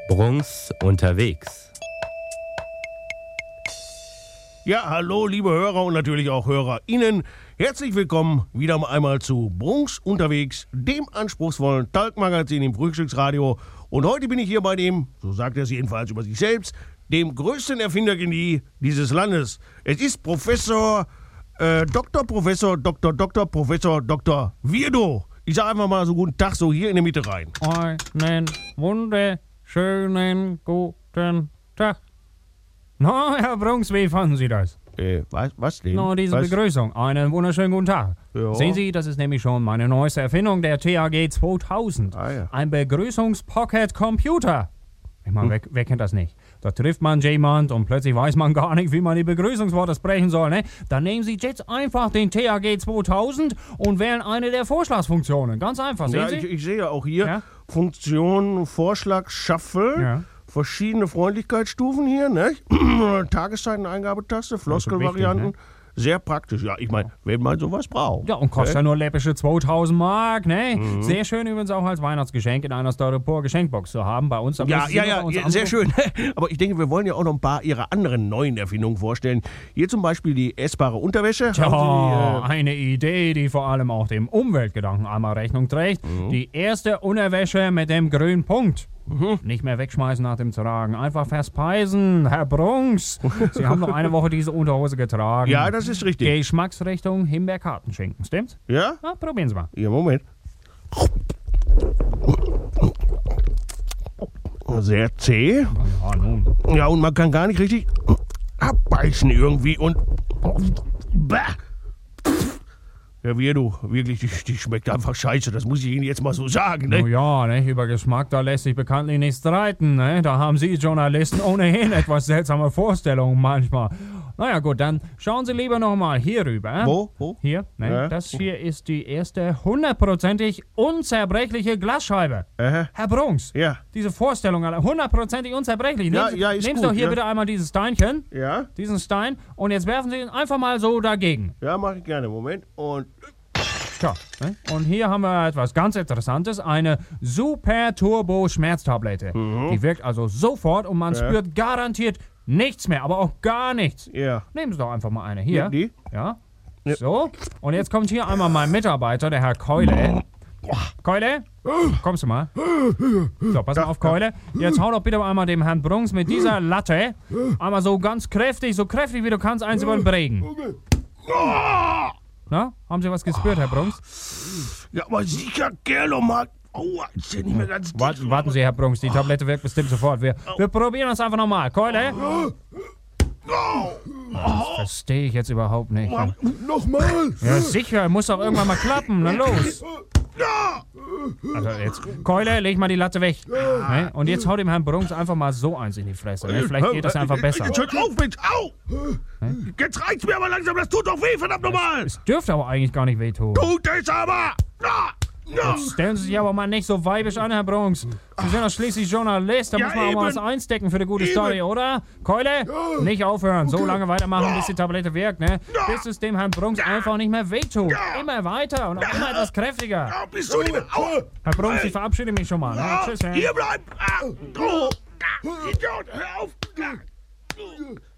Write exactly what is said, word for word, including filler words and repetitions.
Brunks unterwegs. Ja, hallo liebe Hörer und natürlich auch HörerInnen. Herzlich willkommen wieder einmal zu Brunks unterwegs, dem anspruchsvollen Talkmagazin im Frühstücksradio. Und heute bin ich hier bei dem, so sagt er es jedenfalls über sich selbst, dem größten Erfindergenie dieses Landes. Es ist Professor, äh, Doktor, Professor, Doktor, Doktor, Professor, Doktor Wirdo. Ich sage einfach mal so guten Tag, so hier in die Mitte rein. Einen wunderschönen guten Tag. Na, Herr Brunks, wie fanden Sie das? Äh, was, was denn? Na, diese was? Begrüßung. Einen wunderschönen guten Tag. Ja. Sehen Sie, das ist nämlich schon meine neueste Erfindung, der T A G zweitausend. Ah, ja. Ein Begrüßungs-Pocket-Computer. Ich meine, Hm. wer, wer kennt das nicht? Da trifft man jemand und plötzlich weiß man gar nicht, wie man die Begrüßungsworte sprechen soll, ne? Dann nehmen Sie jetzt einfach den T A G zweitausend und wählen eine der Vorschlagsfunktionen. Ganz einfach, sehen Ja, Sie? ich, ich sehe ja auch hier Ja? Funktion, Vorschlag, Shuffle. Ja. Verschiedene Freundlichkeitsstufen hier, ne? Tageszeiten-Eingabetaste, Floskelvarianten. wichtig, Sehr praktisch. Ja, ich meine, wenn man sowas braucht. Ja, und kostet Ne? ja nur läppische zweitausend Mark, ne? Mhm. Sehr schön übrigens auch als Weihnachtsgeschenk in einer Styropor-Geschenkbox zu haben bei uns. Da Ja, müssen Sie ja, nur ja, bei uns ja, sehr anrufen. schön. Aber ich denke, wir wollen ja auch noch ein paar Ihrer anderen neuen Erfindungen vorstellen. Hier zum Beispiel die essbare Unterwäsche. Tja, Haben Sie, eine Idee, die vor allem auch dem Umweltgedanken einmal Rechnung trägt. Mhm. Die erste Unterwäsche mit dem grünen Punkt. Nicht mehr wegschmeißen nach dem Tragen, einfach verspeisen. Herr Brunks, Sie haben noch eine Woche diese Unterhose getragen. äh, ja, das ist richtig. Geschmacksrichtung Himbeerkartenschinken, stimmt's? Ja? Na, probieren Sie mal. Ja, Moment. Sehr zäh. Ja, nun. Ja, und man kann gar nicht richtig abbeißen irgendwie und... Bah. Ja, wie du, wirklich, die, die schmeckt einfach scheiße, das muss ich Ihnen jetzt mal so sagen, ne? Oh ja, ne, über Geschmack, da lässt sich bekanntlich nicht streiten, ne? Da haben Sie Journalisten ohnehin etwas seltsame Vorstellungen manchmal. Naja gut, dann schauen Sie lieber nochmal hier rüber. Wo? Wo? Hier, ne? Ja. Das hier ist die erste hundertprozentig unzerbrechliche Glasscheibe. Aha. Herr Brunks, Ja. diese Vorstellung, alle hundertprozentig unzerbrechlich. Ja, Nehmen Sie, ja, ist nehmen Sie gut, doch hier ja. bitte einmal dieses Steinchen, Ja? diesen Stein, und jetzt werfen Sie ihn einfach mal so dagegen. Ja, mache ich gerne. Moment. Und... Tja, ne? Und hier haben wir etwas ganz Interessantes, eine Super-Turbo-Schmerztablette. Die wirkt also sofort und man Mhm. Ja. spürt garantiert nichts mehr, aber auch gar nichts. Ja. Nehmen Sie doch einfach mal eine. Hier. Ja, die? Ja. Ja. So. Und jetzt kommt hier einmal mein Mitarbeiter, der Herr Keule. Keule? Kommst du mal? So, pass mal auf, Keule. Jetzt hau doch bitte einmal dem Herrn Brunks mit dieser Latte einmal so ganz kräftig, so kräftig wie du kannst, eins über den Bregen. Na, haben Sie was gespürt, Herr Brunks? Ja, aber sicher, gerne mal. Aua, ist ja nicht mehr ganz dicht. Warten, warten Sie, Herr Brunks, die Tablette wirkt bestimmt sofort. Wir, wir probieren es einfach nochmal. Keule? Das verstehe ich jetzt überhaupt nicht. Ja, Nochmal. sicher, muss doch irgendwann mal klappen. Na los. Also jetzt, Keule, leg mal die Latte weg. Ne? Und jetzt haut dem Herrn Brunks einfach mal so eins in die Fresse. Ne? Vielleicht geht das einfach besser. Jetzt hört auf, Mensch. Au. Jetzt reicht's mir aber langsam. Das tut doch weh, verdammt nochmal. Es dürfte aber eigentlich gar nicht wehtun. Tut es aber. Ja. Ja. Stellen Sie sich aber mal nicht so weibisch an, Herr Brunks. Sie sind doch schließlich Journalist, da Ja, muss man auch mal eben. was einstecken für eine gute Eben. Story, oder? Keule, nicht aufhören, so lange weitermachen, bis die Tablette wirkt, ne? Bis es dem Herrn Brunks einfach nicht mehr wehtut. Immer weiter und auch immer etwas kräftiger. Ja, bist du nicht mehr. Au. Herr Brunks, ich verabschiede mich schon mal, ne? Tschüss, Hier ne? bleiben. Ah. Oh. Ah. Idiot, hör auf. Ah.